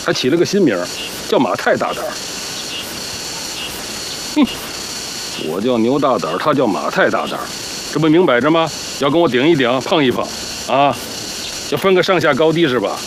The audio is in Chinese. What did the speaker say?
还起了个新名，叫马太大胆。哼，我叫牛大胆，他叫马太大胆，这不明摆着吗？要跟我顶一顶，碰一碰，啊，要分个上下高低是吧？